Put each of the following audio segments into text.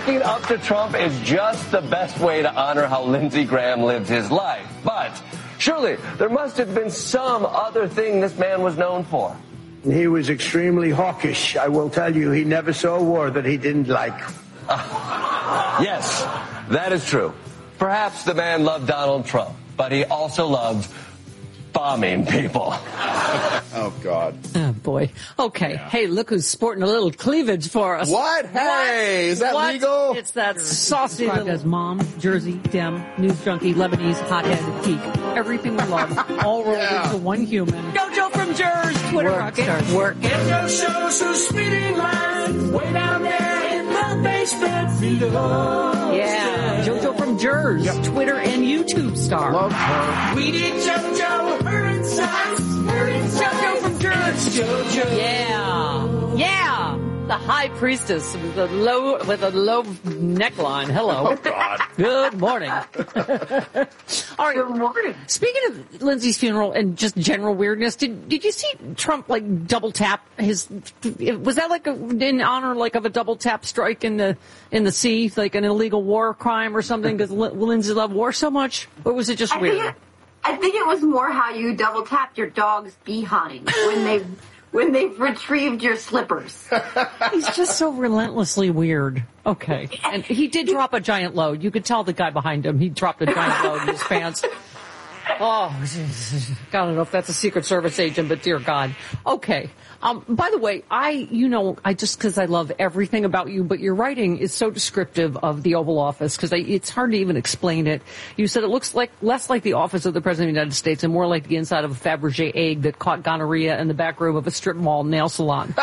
walking up to Trump is just the best way to honor how Lindsey Graham lived his life. But surely there must have been some other thing this man was known for. He was extremely hawkish. I will tell you, he never saw a war that he didn't like. Yes, that is true. Perhaps the man loved Donald Trump, but he also loved bombing people. Oh, God. Oh, boy. Okay. Yeah. Hey, look who's sporting a little cleavage for us. What? Hey, is that legal? It's that saucy little... as mom, Jersey, Dem, news junkie, Lebanese, hothead, geek. Everything we love, all rolled into one human. JoJo from Jersey, Twitter rocket. Work it. JoJo shows her speeding line way down there in the basement below. Yeah, JoJo from Jersey, Twitter and YouTube star. Love her. We need JoJo, her insights, her insights. JoJo from Jersey. JoJo. Yeah. The high priestess with a low neckline. Hello. Oh, God. Good morning. All right. Good morning. Speaking of Lindsey's funeral and just general weirdness, did you see Trump like double tap his? Was that like in honor like of a double tap strike in the sea, like an illegal war crime or something? Because Lindsey loved war so much, or was it just weird? I think it was more how you double tapped your dog's behind when they've retrieved your slippers. He's just so relentlessly weird. Okay. And he did drop a giant load. You could tell the guy behind him. He dropped a giant load in his pants. Oh, God, I don't know if that's a Secret Service agent, but dear God. Okay. By the way, I just because I love everything about you, but your writing is so descriptive of the Oval Office because it's hard to even explain it. You said it looks like less like the office of the President of the United States and more like the inside of a Fabergé egg that caught gonorrhea in the back room of a strip mall nail salon.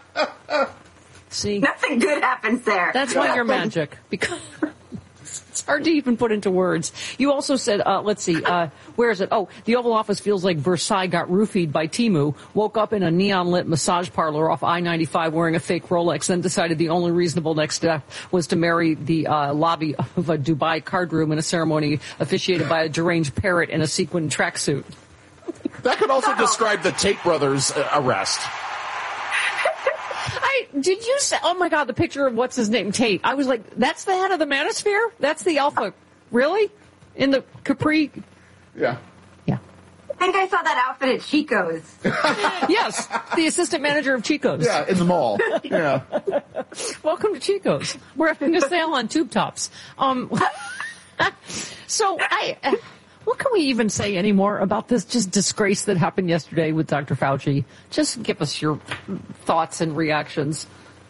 See? Nothing good happens there. That's why you're magic. Because it's hard to even put into words. You also said, let's see, where is it? Oh, the Oval Office feels like Versailles got roofied by Temu, woke up in a neon-lit massage parlor off I-95 wearing a fake Rolex, then decided the only reasonable next step was to marry the lobby of a Dubai card room in a ceremony officiated by a deranged parrot in a sequined tracksuit. That could also describe the Tate brothers' arrest. Did you say, oh my God, the picture of what's his name, Tate. I was like, that's the head of the manosphere? That's the Alpha. Really? In the Capri? Yeah. Yeah. I think I saw that outfit at Chico's. Yes, the assistant manager of Chico's. Yeah, in the mall. Yeah. Welcome to Chico's. We're having a sale on tube tops. So what can we even say anymore about this just disgrace that happened yesterday with Dr. Fauci? Just give us your thoughts and reactions.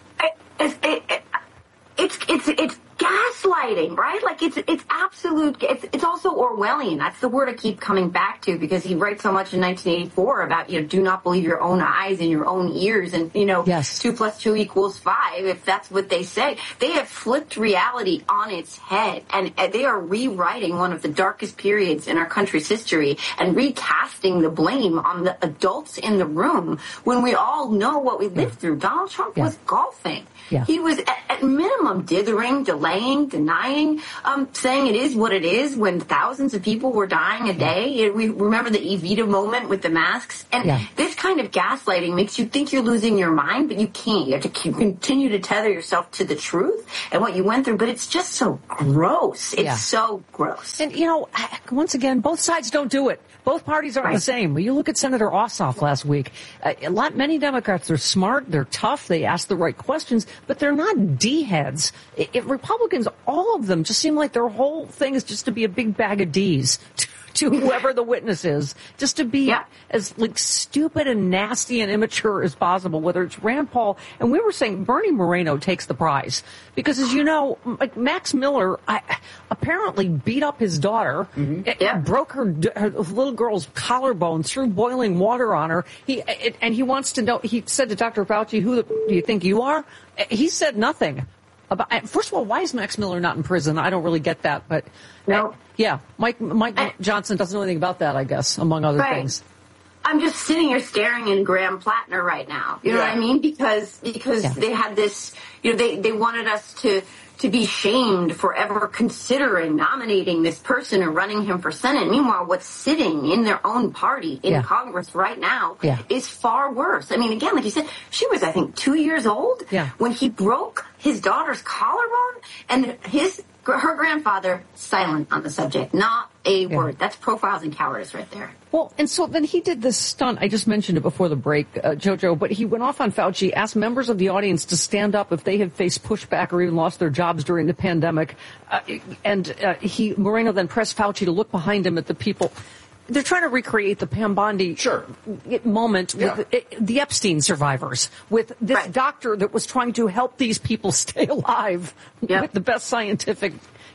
It's gaslighting, right? Like it's absolute. It's also Orwellian. That's the word I keep coming back to because he writes so much in 1984 about do not believe your own eyes and your own ears, and yes. 2 + 2 = 5. If that's what they say, they have flipped reality on its head, and they are rewriting one of the darkest periods in our country's history and recasting the blame on the adults in the room when we all know what we lived through. Donald Trump was golfing. Yeah. He was at minimum dithering, delaying, denying, saying it is what it is when thousands of people were dying a day. We remember the Evita moment with the masks. And this kind of gaslighting makes you think you're losing your mind, but you can't. You have to continue to tether yourself to the truth and what you went through. But it's just so gross. It's so gross. And, once again, both sides don't do it. Both parties aren't the same. You look at Senator Ossoff last week. Many Democrats, they're smart, they're tough, they ask the right questions, but they're not D-heads. Republicans, all of them, just seem like their whole thing is just to be a big bag of D's to whoever the witness is, just to be as stupid and nasty and immature as possible, whether it's Rand Paul. And we were saying Bernie Moreno takes the prize because, as you know, Max Miller apparently beat up his daughter, broke her little girl's collarbone, threw boiling water on her. And he wants to know, he said to Dr. Fauci, who do you think you are? He said nothing. First of all, why is Max Miller not in prison? I don't really get that, but Mike Johnson doesn't know anything about that, I guess, among other things. I'm just sitting here staring in Graham Plattner right now. You know what I mean? Because they had this, they wanted us to be shamed for ever considering nominating this person or running him for Senate. Meanwhile, what's sitting in their own party in Congress right now is far worse. I mean, again, like you said, she was, I think, 2 years old when he broke his daughter's collarbone. And her grandfather, silent on the subject, not a word. That's profiles and cowardice right there. Well, and so then he did this stunt. I just mentioned it before the break, Jojo, but he went off on Fauci, asked members of the audience to stand up if they had faced pushback or even lost their jobs during the pandemic. Moreno then pressed Fauci to look behind him at the people. They're trying to recreate the Pam Bondi moment with the Epstein survivors, with this doctor that was trying to help these people stay alive with the best scientific,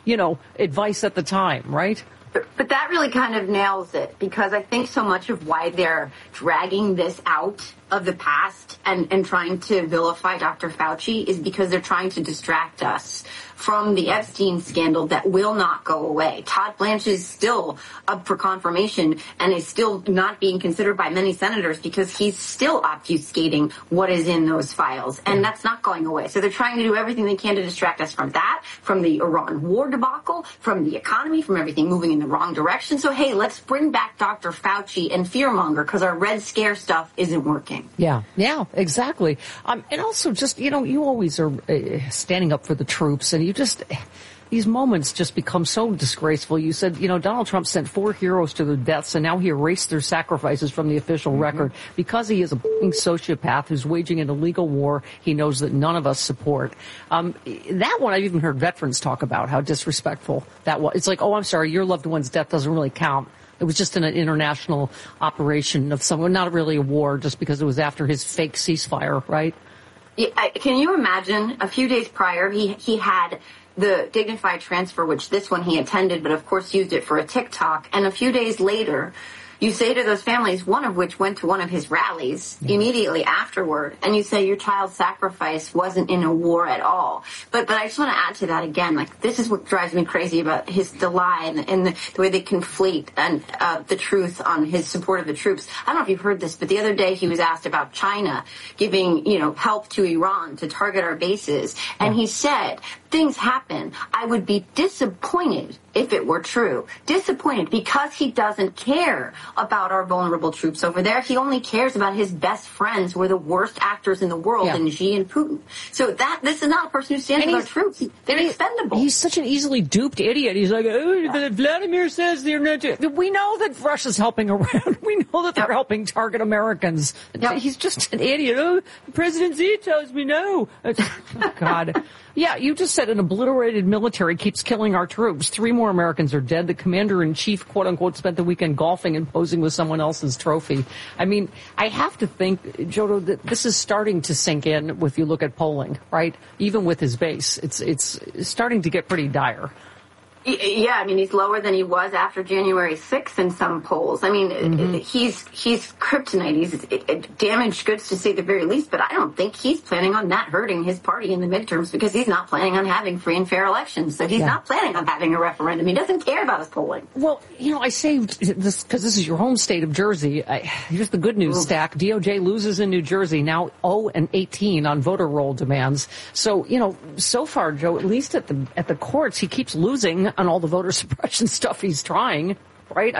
advice at the time, right? But that really kind of nails it, because I think so much of why they're dragging this out of the past and trying to vilify Dr. Fauci is because they're trying to distract us from the Epstein scandal that will not go away. Todd Blanche is still up for confirmation and is still not being considered by many senators because he's still obfuscating what is in those files. And that's not going away. So they're trying to do everything they can to distract us from that, from the Iran war debacle, from the economy, from everything moving in the wrong direction. So, hey, let's bring back Dr. Fauci and fearmonger because our Red Scare stuff isn't working. Yeah, exactly. And also just, you always are standing up for the troops, and these moments just become so disgraceful. You said, Donald Trump sent 4 heroes to their deaths, and now he erased their sacrifices from the official record because he is a sociopath who's waging an illegal war he knows that none of us support. That one, I've even heard veterans talk about how disrespectful that was. It's like, oh, I'm sorry, your loved one's death doesn't really count. It was just an international operation of someone, not really a war, just because it was after his fake ceasefire, right? Yeah, can you imagine a few days prior, he had the dignified transfer, which this one he attended, but of course used it for a TikTok. And a few days later, you say to those families, one of which went to one of his rallies immediately afterward, and you say your child's sacrifice wasn't in a war at all. But I just want to add to that again, like, this is what drives me crazy about the lie and the way they conflate and the truth on his support of the troops. I don't know if you've heard this, but the other day he was asked about China giving, help to Iran to target our bases, and he said, things happen. I would be disappointed if it were true. Disappointed because he doesn't care about our vulnerable troops over there. He only cares about his best friends who are the worst actors in the world, in Xi and Putin. So this is not a person who stands with our troops. They're expendable. He's such an easily duped idiot. He's like, Vladimir says they're not. We know that Russia's helping Iran. We know that they're helping target Americans. He's just an idiot. Oh, President Xi tells me no. Oh, God. Yeah, you just said an obliterated military keeps killing our troops. 3 more Americans are dead. The commander-in-chief, quote-unquote, spent the weekend golfing and posing with someone else's trophy. I mean, I have to think, Jodo, that this is starting to sink in if you look at polling, right? Even with his base, it's starting to get pretty dire. Yeah, I mean, he's lower than he was after January 6th in some polls. I mean, he's kryptonite. He's damaged goods, to say the very least, but I don't think he's planning on that hurting his party in the midterms because he's not planning on having free and fair elections. So he's not planning on having a referendum. He doesn't care about his polling. Well, I saved this because this is your home state of Jersey. Here's the good news stack. DOJ loses in New Jersey, now 0-18 on voter roll demands. So, so far, Joe, at least at the courts, he keeps losing on all the voter suppression stuff he's trying, right? I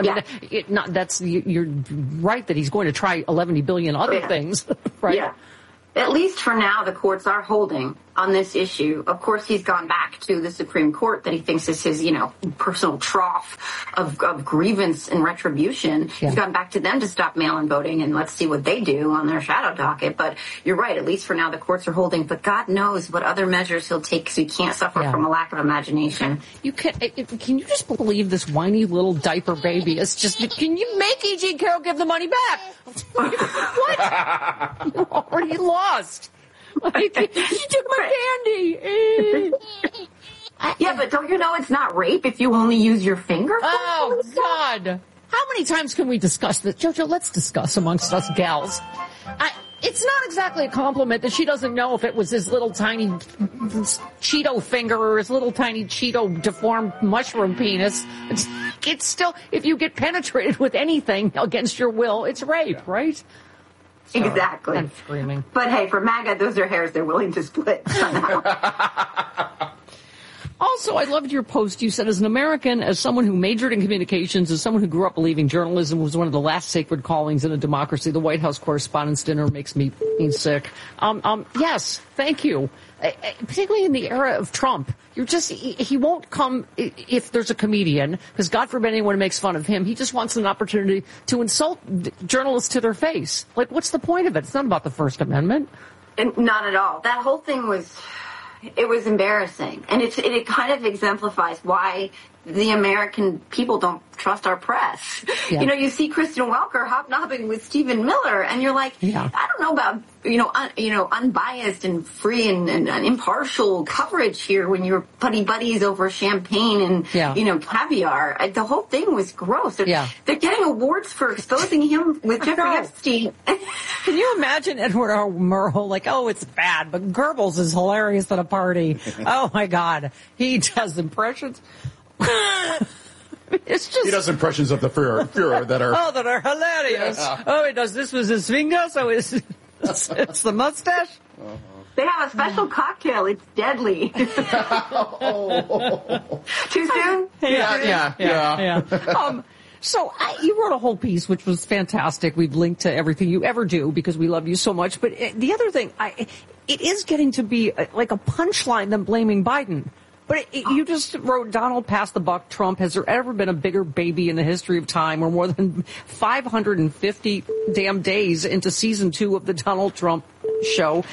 mean, you're right that he's going to try 11 billion other things, right? Yeah. At least for now, the courts are holding on this issue. Of course, he's gone back to the Supreme Court that he thinks is his, personal trough of grievance and retribution. Yeah. He's gone back to them to stop mail-in voting, and let's see what they do on their shadow docket. But you're right, at least for now, the courts are holding. But God knows what other measures he'll take because he can't suffer from a lack of imagination. Can you just believe this whiny little diaper baby? It's just, can you make E.G. Carroll give the money back? What? You already lost. He took my candy. Yeah, but don't you know it's not rape if you only use your finger? Oh, God. How many times can we discuss this? Jojo, let's discuss amongst us gals. It's not exactly a compliment that she doesn't know if it was his little tiny Cheeto finger or his little tiny Cheeto deformed mushroom penis. It's still, if you get penetrated with anything against your will, it's rape, right? So, exactly. I'm screaming. But hey, for MAGA, those are hairs they're willing to split somehow. Also, Also, I loved your post. You said, as an American, as someone who majored in communications, as someone who grew up believing journalism was one of the last sacred callings in a democracy, the White House Correspondents' Dinner makes me sick. Yes, thank you. Particularly in the era of Trump, he won't come if there's a comedian, because God forbid anyone makes fun of him. He just wants an opportunity to insult journalists to their face. Like, what's the point of it? It's not about the First Amendment. Not at all. That whole thing was embarrassing. And it kind of exemplifies why the American people don't trust our press. Yeah. You see Kristen Welker hobnobbing with Stephen Miller, and you're like, I don't know about, unbiased and free and impartial coverage here when you're buddies over champagne and, caviar. The whole thing was gross. They're getting awards for exposing him with Jeffrey Epstein. Can you imagine Edward R. Murrow like, it's bad, but Goebbels is hilarious at a party. Oh my God. He does impressions. It's just, he does impressions of the Führer that are hilarious. Yeah. He does this with his finger, so it's the mustache. They have a special cocktail. It's deadly. Too soon? Yeah. So you wrote a whole piece, which was fantastic. We've linked to everything you ever do because we love you so much. But the other thing, it is getting to be like a punchline than blaming Biden. But you just wrote, Donald passed the buck, Trump. Has there ever been a bigger baby in the history of time? We're more than 550 damn days into season 2 of the Donald Trump show.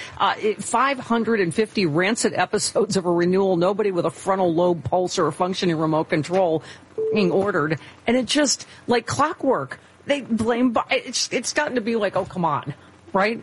550 rancid episodes of a renewal. Nobody with a frontal lobe pulse or a functioning remote control being ordered. And it just, like clockwork, they blame, it's gotten to be like, oh, come on, right?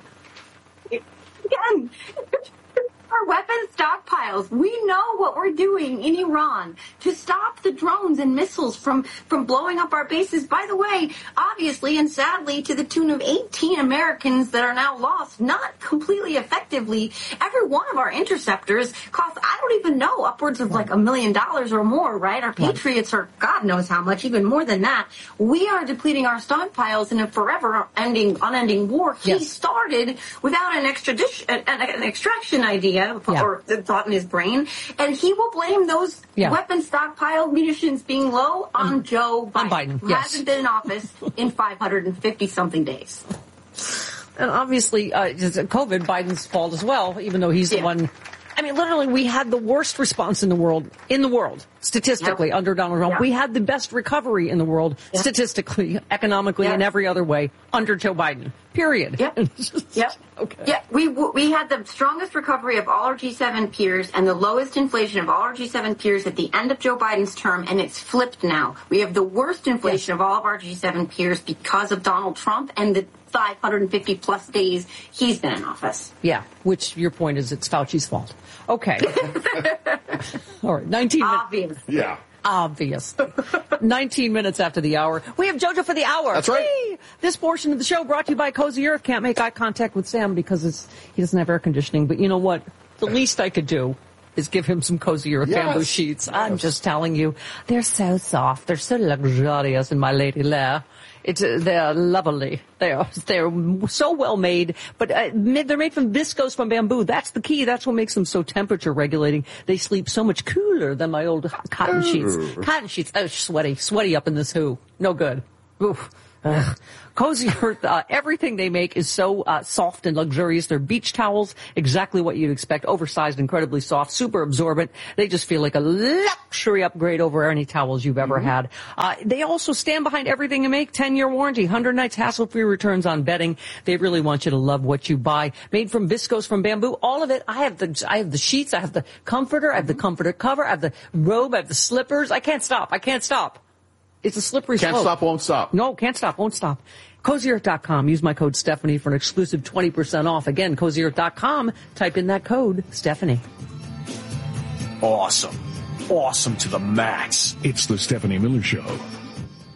Again. Our weapons stockpiles. We know what we're doing in Iran to stop the drones and missiles from blowing up our bases. By the way, obviously and sadly, to the tune of 18 Americans that are now lost, not completely effectively. Every one of our interceptors costs, I don't even know, upwards of like $1 million or more, right? Our Patriots are God knows how much, even more than that. We are depleting our stockpiles in a forever unending war. He started without an extraction idea. Or the thought in his brain, and he will blame those weapon stockpile munitions being low on Joe Biden, on Biden, who hasn't been in office in 550-something days. And obviously, COVID, Biden's fault as well, even though he's the one. I mean, literally, we had the worst response in the world, statistically, under Donald Trump. We had the best recovery in the world, statistically, economically, and every other way, under Joe Biden. Period. Okay. Yeah, we had the strongest recovery of all our G7 peers and the lowest inflation of all our G7 peers at the end of Joe Biden's term, and it's flipped now. We have the worst inflation of all of our G7 peers because of Donald Trump and the 550-plus days he's been in office. Yeah, which your point is it's Fauci's fault. Okay. All right, 19 minutes. Obvious. Yeah. Obvious. 19 minutes after the hour. We have JoJo for the hour. That's right. Hey! This portion of the show brought to you by Cozy Earth. Can't make eye contact with Sam because he doesn't have air conditioning. But you know what? The least I could do is give him some Cozy Earth bamboo sheets. I'm just telling you. They're so soft. They're so luxurious in my lady lair. They're lovely. They're so well made, but they're made from viscose from bamboo. That's the key. That's what makes them so temperature regulating. They sleep so much cooler than my old cotton sheets. Cotton sheets, sweaty up in this hoo. No good. Oof. Ugh. Cozy Earth, everything they make is so soft and luxurious. They're beach towels, exactly what you'd expect. Oversized, incredibly soft, super absorbent. They just feel like a luxury upgrade over any towels you've ever had. They also stand behind everything they make. 10-year warranty, 100 nights hassle-free returns on bedding. They really want you to love what you buy. Made from viscose from bamboo. All of it. I have the sheets. I have the comforter. I have the comforter cover. I have the robe. I have the slippers. I can't stop. It's a slippery slope. Can't stop, won't stop. No, can't stop, won't stop. CozyEarth.com. Use my code Stephanie for an exclusive 20% off. Again, CozyEarth.com. Type in that code, Stephanie. Awesome. Awesome to the max. It's the Stephanie Miller Show.